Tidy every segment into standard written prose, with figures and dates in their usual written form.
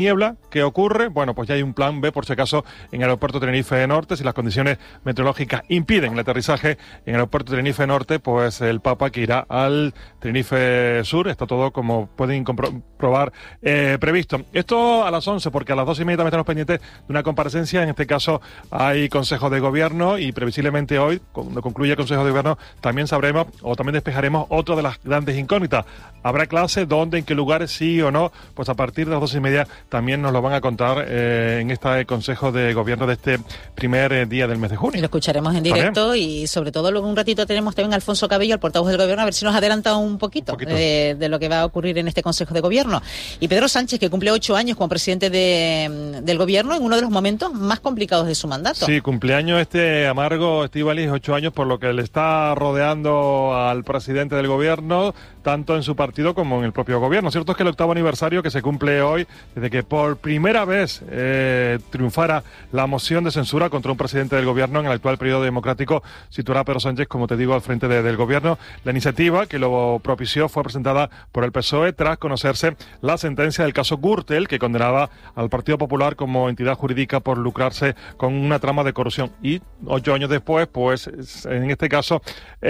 niebla, ¿qué ocurre? Bueno, pues ya hay un plan B por si acaso en el aeropuerto Tenerife Norte. Si las condiciones meteorológicas impiden el aterrizaje en el aeropuerto Tenerife Norte, pues el Papa que irá al Tenerife Sur. Está todo, como pueden comprobar, previsto. Esto a las 11, porque a las 2:30 también estamos pendientes de una comparecencia. En este caso hay Consejo de Gobierno y previsiblemente hoy, cuando concluya el Consejo de Gobierno, también sabremos o también despejaremos otra de las grandes incógnitas. ¿Habrá clase? ¿Dónde? ¿En qué lugares? ¿Sí o no? Pues a partir de las 2:30 también nos lo van a contar en este Consejo de Gobierno de este primer día del mes de junio. Y lo escucharemos en directo y sobre todo luego un ratito tenemos también a Alfonso Cabello, el portavoz del Gobierno, a ver si nos adelanta un poquito. De lo que va a ocurrir en este Consejo de Gobierno. Y Pedro Sánchez, que cumple 8 años como presidente del Gobierno en uno de los momentos más complicados de su mandato. Sí, cumpleaños amargo, Estíbaliz, 8 años, por lo que le está rodeando al presidente del Gobierno, tanto en su partido como en el propio Gobierno. Cierto es que el 8º aniversario que se cumple hoy, desde que por primera vez triunfara la moción de censura contra un presidente del Gobierno en el actual periodo democrático, situará a Pedro Sánchez, como te digo, al frente del Gobierno. La iniciativa que lo propició fue presentada por el PSOE tras conocerse la sentencia del caso Gürtel, que condenaba al Partido Popular como entidad jurídica por lucrarse con una trama de corrupción. Y 8 años después, pues en este caso,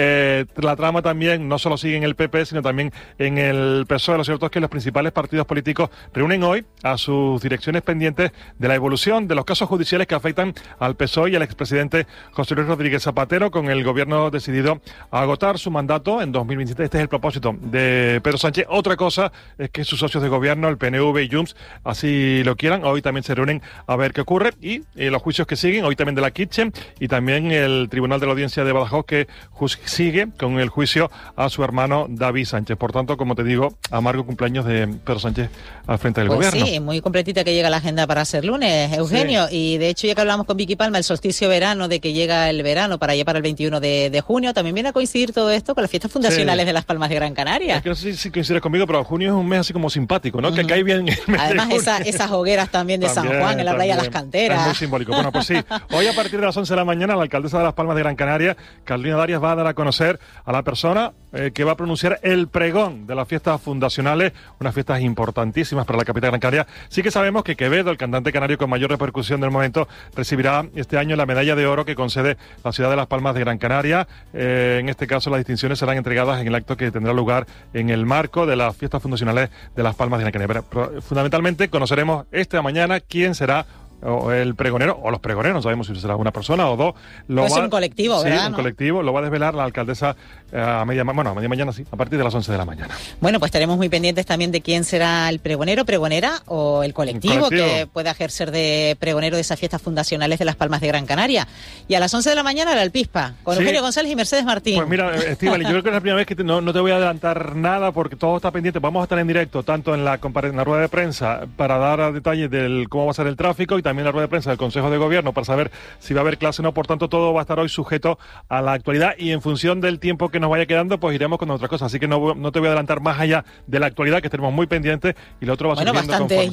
la trama también no solo sigue en el PP, sino también en el PSOE. Lo cierto es que los principales partidos políticos reúnen hoy a sus direcciones pendientes de la evolución de los casos judiciales que afectan al PSOE y al expresidente José Luis Rodríguez Zapatero, con el Gobierno decidido a agotar su mandato en 2027. Este es el propósito de Pedro Sánchez. Otra cosa es que sus socios de gobierno, el PNV y Junts, así lo quieran. Hoy también se reúnen a ver qué ocurre y los juicios que siguen, hoy también de la Kitchen y también el Tribunal de la Audiencia de Badajoz, que sigue con el juicio a su hermano David Sánchez. Por tanto, como te digo, amargo cumpleaños de Pedro Sánchez al frente del Gobierno. Sí, muy completita que llega la agenda para ser lunes, Eugenio. Sí. Y de hecho, ya que hablamos con Vicky Palma, el solsticio verano, de que llega el verano para allá para el 21 de junio, también viene a coincidir todo esto con las fiestas fundacionales de Las Palmas de Gran Canaria. Es que no sé si coincides conmigo, pero junio es un mes así como simpático, ¿no? Que cae bien el mes. Además, esas hogueras también de San Juan, en la playa de Las Canteras. Es muy simbólico. Bueno, pues sí, hoy a partir de las 11 de la mañana, la alcaldesa de Las Palmas de Gran Canaria, Carolina Darias, va a dar a conocer a la persona que va a pronunciar el pregón de las fiestas fundacionales, unas fiestas importantísimas para la capital Gran Canaria. Sí que sabemos que Quevedo, el cantante canario con mayor repercusión del momento, recibirá este año la medalla de oro que concede la ciudad de Las Palmas de Gran Canaria. En este caso, las distinciones serán entregadas en el acto que tendrá lugar en el marco de las fiestas fundacionales de Las Palmas de Gran Canaria. Pero, fundamentalmente, conoceremos esta mañana quién será o el pregonero, o los pregoneros, no sabemos si será una persona o dos. Pues un colectivo, ¿verdad? Sí, un colectivo, lo va a desvelar la alcaldesa a media mañana, sí, a partir de las 11 de la mañana. Bueno, pues estaremos muy pendientes también de quién será el pregonero, pregonera o el colectivo que pueda ejercer de pregonero de esas fiestas fundacionales de Las Palmas de Gran Canaria. Y a las 11 de la mañana la Alpispa, con Eugenio González y Mercedes Martín. Pues mira, Estíbaliz, yo creo que es la primera vez que no te voy a adelantar nada porque todo está pendiente. Vamos a estar en directo, tanto en la rueda de prensa para dar detalles del cómo va a ser el tráfico y también la rueda de prensa del Consejo de Gobierno para saber si va a haber clase o no. Por tanto, todo va a estar hoy sujeto a la actualidad y en función del tiempo que nos vaya quedando, pues iremos con otras cosas. Así que no te voy a adelantar más allá de la actualidad, que estaremos muy pendientes y lo otro va surgiendo bastante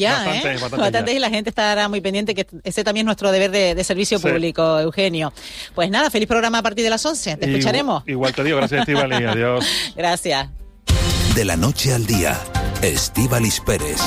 ya, y la gente estará muy pendiente, que ese también es nuestro deber de servicio público, Eugenio. Pues nada, feliz programa a partir de las 11. Te escucharemos. Igual te digo, gracias, Estíbaliz. Adiós. Gracias. De la noche al día, Estíbaliz Pérez.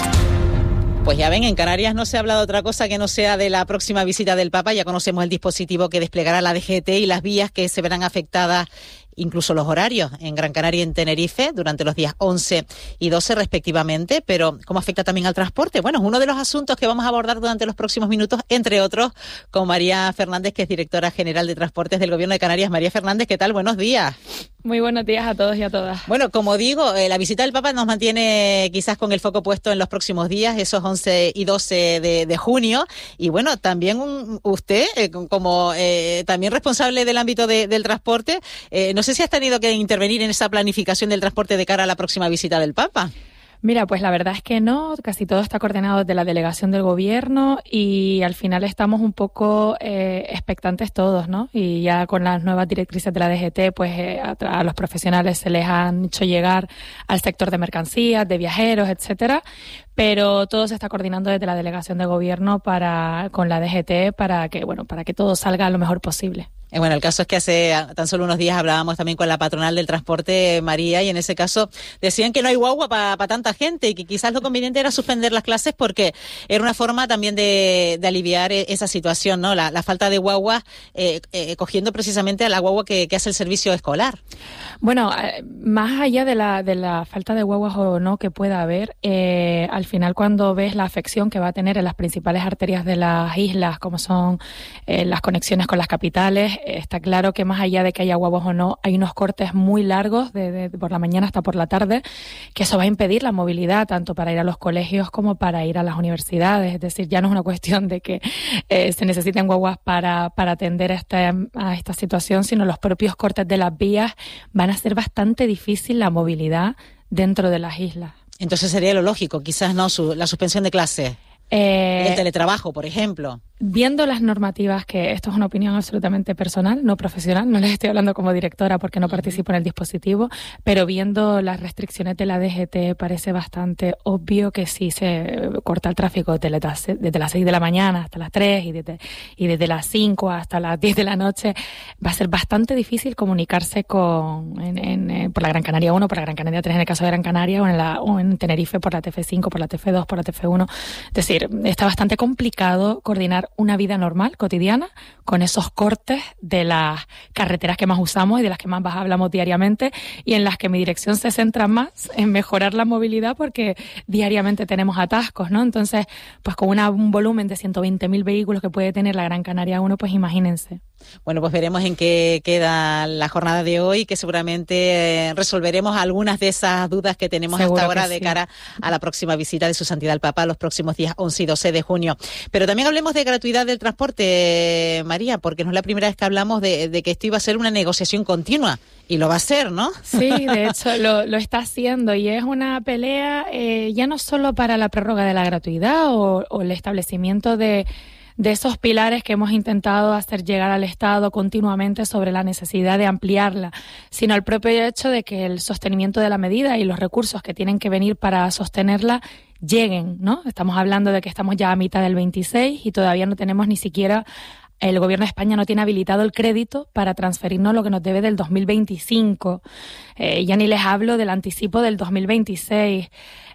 Pues ya ven, en Canarias no se ha hablado de otra cosa que no sea de la próxima visita del Papa. Ya conocemos el dispositivo que desplegará la DGT y las vías que se verán afectadas, incluso los horarios en Gran Canaria y en Tenerife durante los días 11 y 12 respectivamente. Pero ¿cómo afecta también al transporte? Bueno, es uno de los asuntos que vamos a abordar durante los próximos minutos, entre otros, con María Fernández, que es directora general de Transportes del Gobierno de Canarias. María Fernández, ¿qué tal? Buenos días. Muy buenos días a todos y a todas. Bueno, como digo, la visita del Papa nos mantiene quizás con el foco puesto en los próximos días, esos 11 y 12 de junio. Y bueno, también usted, como también responsable del ámbito del transporte, no sé si has tenido que intervenir en esa planificación del transporte de cara a la próxima visita del Papa. Mira, pues la verdad es que no, casi todo está coordinado desde la delegación del gobierno y al final estamos un poco expectantes todos, ¿no? Y ya con las nuevas directrices de la DGT, pues a los profesionales se les han hecho llegar al sector de mercancías, de viajeros, etcétera. pero todo se está coordinando desde la delegación de gobierno con la DGT para que todo salga lo mejor posible. Bueno, el caso es que hace tan solo unos días hablábamos también con la patronal del transporte, María, y en ese caso decían que no hay guagua para tanta gente y que quizás lo conveniente era suspender las clases porque era una forma también de aliviar esa situación, ¿no? La falta de guagua, cogiendo precisamente a la guagua que hace el servicio escolar. Bueno, más allá de la falta de guaguas o no que pueda haber, al final cuando ves la afección que va a tener en las principales arterias de las islas, como son las conexiones con las capitales, está claro que más allá de que haya guaguas o no, hay unos cortes muy largos de por la mañana hasta por la tarde, que eso va a impedir la movilidad tanto para ir a los colegios como para ir a las universidades. Es decir, ya no es una cuestión de que se necesiten guaguas para atender a esta situación, sino los propios cortes de las vías van a hacer bastante difícil la movilidad dentro de las islas. Entonces sería lo lógico, quizás no la suspensión de clases. El teletrabajo, por ejemplo. Viendo las normativas, que esto es una opinión absolutamente personal, no profesional, no les estoy hablando como directora porque no participo en el dispositivo, pero viendo las restricciones de la DGT parece bastante obvio que si se corta el tráfico desde las 6 de la mañana hasta las 3 y desde las 5 hasta las 10 de la noche, va a ser bastante difícil comunicarse por la Gran Canaria 1, por la Gran Canaria 3 en el caso de Gran Canaria o en Tenerife por la TF5, por la TF2, por la TF1. Es decir, está bastante complicado coordinar una vida normal, cotidiana, con esos cortes de las carreteras que más usamos y de las que más hablamos diariamente y en las que mi dirección se centra más en mejorar la movilidad porque diariamente tenemos atascos, ¿no? Entonces, pues con un volumen de 120.000 vehículos que puede tener la Gran Canaria 1, pues imagínense. Bueno, pues veremos en qué queda la jornada de hoy, que seguramente resolveremos algunas de esas dudas que tenemos hasta ahora de cara a la próxima visita de Su Santidad el Papa los próximos días 11 y 12 de junio. Pero también hablemos de gratuidad del transporte, María, porque no es la primera vez que hablamos de que esto iba a ser una negociación continua, y lo va a ser, ¿no? Sí, de hecho lo está haciendo y es una pelea ya no solo para la prórroga de la gratuidad o el establecimiento de esos pilares que hemos intentado hacer llegar al Estado continuamente sobre la necesidad de ampliarla, sino el propio hecho de que el sostenimiento de la medida y los recursos que tienen que venir para sostenerla lleguen, ¿no? Estamos hablando de que estamos ya a mitad del 26 y todavía no tenemos ni siquiera, el Gobierno de España no tiene habilitado el crédito para transferirnos lo que nos debe del 2025. Ya ni les hablo del anticipo del 2026.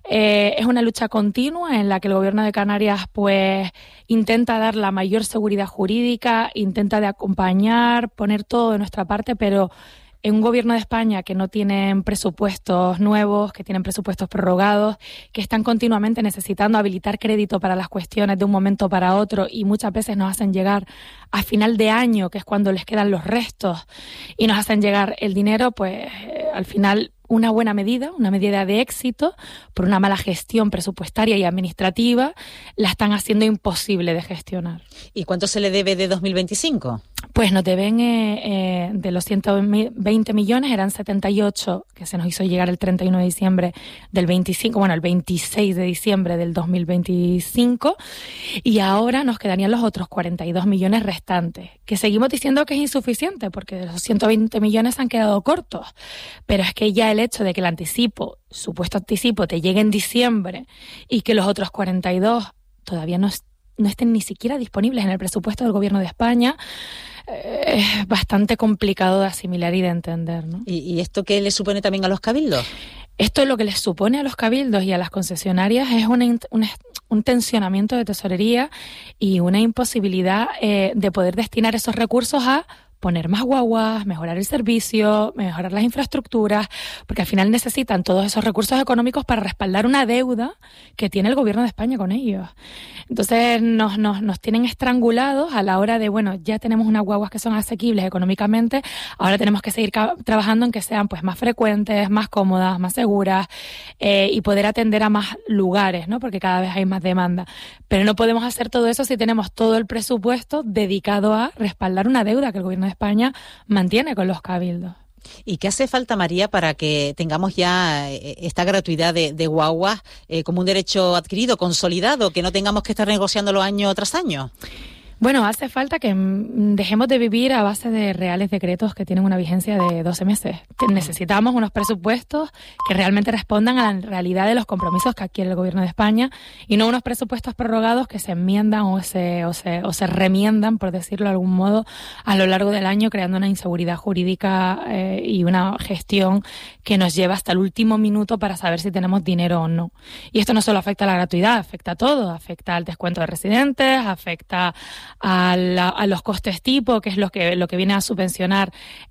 Es una lucha continua en la que el Gobierno de Canarias pues intenta dar la mayor seguridad jurídica, intenta de acompañar, poner todo de nuestra parte, pero en un Gobierno de España que no tienen presupuestos nuevos, que tienen presupuestos prorrogados, que están continuamente necesitando habilitar crédito para las cuestiones de un momento para otro y muchas veces nos hacen llegar a final de año, que es cuando les quedan los restos, y nos hacen llegar el dinero, pues al final una buena medida, una medida de éxito, por una mala gestión presupuestaria y administrativa, la están haciendo imposible de gestionar. ¿Y cuánto se le debe de 2025? Pues nos deben de los 120 millones, eran 78 que se nos hizo llegar el 31 de diciembre del 25, el 26 de diciembre del 2025, y ahora nos quedarían los otros 42 millones restantes, que seguimos diciendo que es insuficiente, porque de los 120 millones han quedado cortos, pero es que ya el hecho de que el supuesto anticipo, te llegue en diciembre y que los otros 42 todavía no estén ni siquiera disponibles en el presupuesto del Gobierno de España, es bastante complicado de asimilar y de entender, ¿no? ¿Y esto qué le supone también a los cabildos? Esto lo que les supone a los cabildos y a las concesionarias es un tensionamiento de tesorería y una imposibilidad de poder destinar esos recursos a poner más guaguas, mejorar el servicio, mejorar las infraestructuras, porque al final necesitan todos esos recursos económicos para respaldar una deuda que tiene el Gobierno de España con ellos. Entonces nos tienen estrangulados a la hora de, ya tenemos unas guaguas que son asequibles económicamente, ahora tenemos que seguir trabajando en que sean pues más frecuentes, más cómodas, más seguras y poder atender a más lugares, ¿no? Porque cada vez hay más demanda. Pero no podemos hacer todo eso si tenemos todo el presupuesto dedicado a respaldar una deuda que el Gobierno de España mantiene con los cabildos. ¿Y qué hace falta, María, para que tengamos ya esta gratuidad de guaguas como un derecho adquirido, consolidado, que no tengamos que estar negociándolo año tras año? Bueno, hace falta que dejemos de vivir a base de reales decretos que tienen una vigencia de 12 meses. Necesitamos unos presupuestos que realmente respondan a la realidad de los compromisos que adquiere el Gobierno de España y no unos presupuestos prorrogados que se enmiendan o se remiendan, por decirlo de algún modo, a lo largo del año, creando una inseguridad jurídica y una gestión que nos lleva hasta el último minuto para saber si tenemos dinero o no. Y esto no solo afecta a la gratuidad, afecta a todo, afecta al descuento de residentes, afecta a los costes tipo, que es lo que viene a subvencionar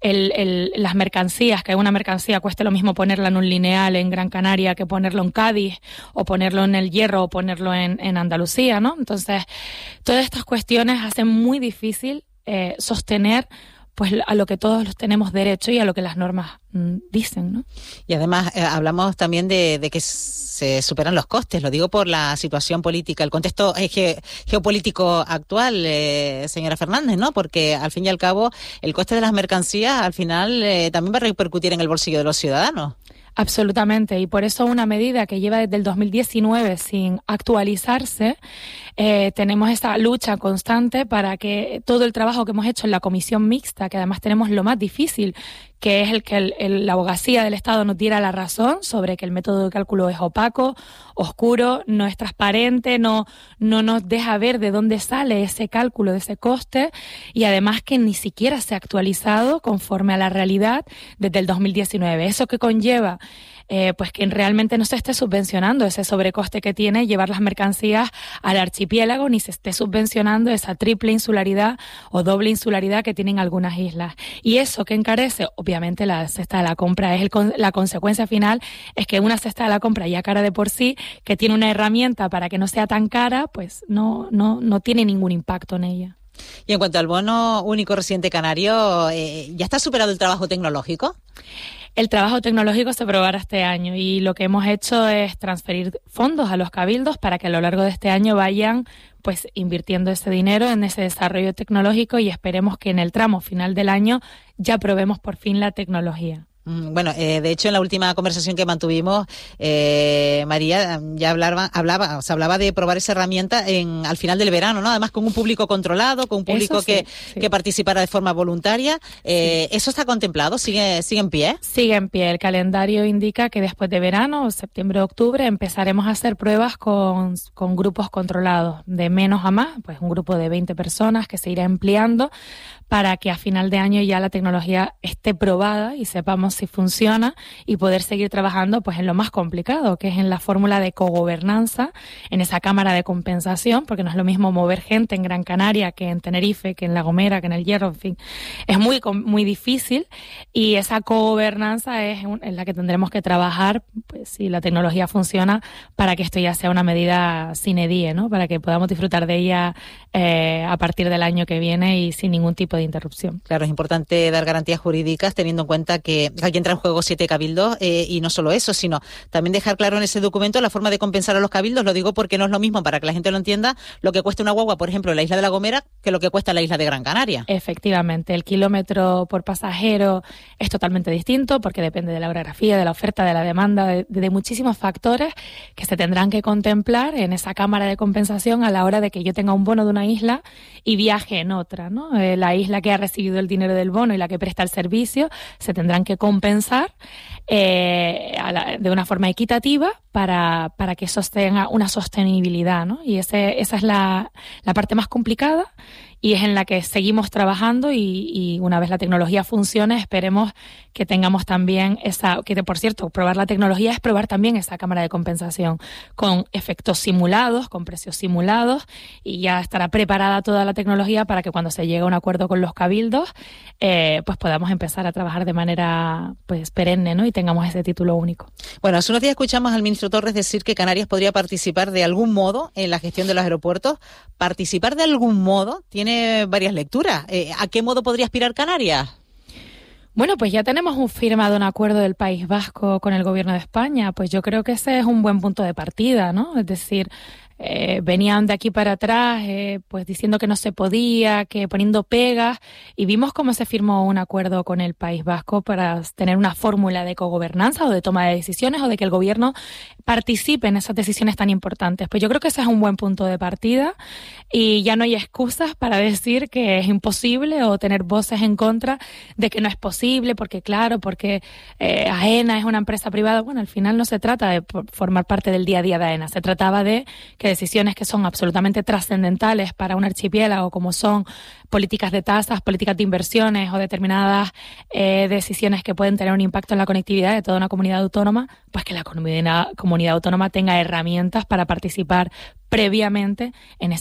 las mercancías, que una mercancía cueste lo mismo ponerla en un lineal en Gran Canaria que ponerlo en Cádiz, o ponerlo en El Hierro, o ponerlo en Andalucía, ¿no? Entonces, todas estas cuestiones hacen muy difícil sostener pues a lo que todos tenemos derecho y a lo que las normas dicen, ¿no? Y además hablamos también de que se superan los costes, lo digo por la situación política, el contexto geopolítico actual, señora Fernández, ¿no? Porque al fin y al cabo el coste de las mercancías al final también va a repercutir en el bolsillo de los ciudadanos. Absolutamente, y por eso una medida que lleva desde el 2019 sin actualizarse, tenemos esa lucha constante para que todo el trabajo que hemos hecho en la comisión mixta, que además tenemos lo más difícil, que es el que la abogacía del Estado nos diera la razón sobre que el método de cálculo es opaco, oscuro, no es transparente, no nos deja ver de dónde sale ese cálculo de ese coste, y además que ni siquiera se ha actualizado conforme a la realidad desde el 2019. Eso que conlleva pues que realmente no se esté subvencionando ese sobrecoste que tiene llevar las mercancías al archipiélago, ni se esté subvencionando esa triple insularidad o doble insularidad que tienen algunas islas. Y eso que encarece, obviamente la cesta de la compra, la consecuencia final es que una cesta de la compra ya cara de por sí, que tiene una herramienta para que no sea tan cara, pues no tiene ningún impacto en ella. Y en cuanto al bono único residente canario, ¿ya está superado el trabajo tecnológico? El trabajo tecnológico se aprobará este año y lo que hemos hecho es transferir fondos a los cabildos para que a lo largo de este año vayan pues invirtiendo ese dinero en ese desarrollo tecnológico, y esperemos que en el tramo final del año ya probemos por fin la tecnología. Bueno, de hecho, en la última conversación que mantuvimos, María, ya se hablaba de probar esa herramienta al final del verano, ¿no? Además, con un público controlado, con un público que participara de forma voluntaria. ¿Eso está contemplado? ¿Sigue en pie? Sigue en pie. El calendario indica que después de verano, septiembre-octubre, empezaremos a hacer pruebas con grupos controlados, de menos a más, pues un grupo de 20 personas que se irá ampliando para que a final de año ya la tecnología esté probada y sepamos si funciona, y poder seguir trabajando pues en lo más complicado, que es en la fórmula de cogobernanza, en esa cámara de compensación, porque no es lo mismo mover gente en Gran Canaria que en Tenerife, que en La Gomera, que en El Hierro, en fin, es muy difícil, y esa cogobernanza es en la que tendremos que trabajar, pues si la tecnología funciona, para que esto ya sea una medida sine die, ¿no? Para que podamos disfrutar de ella a partir del año que viene y sin ningún tipo de interrupción. Claro, es importante dar garantías jurídicas teniendo en cuenta que aquí entra en juego 7 cabildos, y no solo eso, sino también dejar claro en ese documento la forma de compensar a los cabildos. Lo digo porque no es lo mismo, para que la gente lo entienda, lo que cuesta una guagua, por ejemplo, en la isla de La Gomera, que lo que cuesta en la isla de Gran Canaria. Efectivamente, el kilómetro por pasajero es totalmente distinto porque depende de la orografía, de la oferta, de la demanda, de muchísimos factores que se tendrán que contemplar en esa cámara de compensación a la hora de que yo tenga un bono de una isla y viaje en otra, ¿no? La isla que ha recibido el dinero del bono y la que presta el servicio se tendrán que compensar de una forma equitativa para que eso tenga una sostenibilidad, ¿no? Y esa es la parte más complicada, y es en la que seguimos trabajando, y una vez la tecnología funcione, esperemos que tengamos también que por cierto, probar la tecnología es probar también esa cámara de compensación con efectos simulados, con precios simulados, y ya estará preparada toda la tecnología para que cuando se llegue a un acuerdo con los cabildos, pues podamos empezar a trabajar de manera pues perenne, ¿no? Y tengamos ese título único. Bueno, hace unos días escuchamos al ministro Torres decir que Canarias podría participar de algún modo en la gestión de los aeropuertos. Participar de algún modo tiene varias lecturas. ¿A qué modo podría aspirar Canarias? Bueno, pues ya tenemos firmado un acuerdo del País Vasco con el Gobierno de España. Pues yo creo que ese es un buen punto de partida, ¿no? Es decir, venían de aquí para atrás pues diciendo que no se podía, que poniendo pegas, y vimos cómo se firmó un acuerdo con el País Vasco para tener una fórmula de cogobernanza o de toma de decisiones, o de que el gobierno participe en esas decisiones tan importantes. Pues yo creo que ese es un buen punto de partida. y ya no hay excusas para decir que es imposible o tener voces en contra de que no es posible, porque AENA es una empresa privada. Bueno, al final no se trata de formar parte del día a día de AENA, se trataba de que decisiones que son absolutamente trascendentales para un archipiélago, como son políticas de tasas, políticas de inversiones o determinadas decisiones que pueden tener un impacto en la conectividad de toda una comunidad autónoma, pues que la comunidad autónoma tenga herramientas para participar previamente en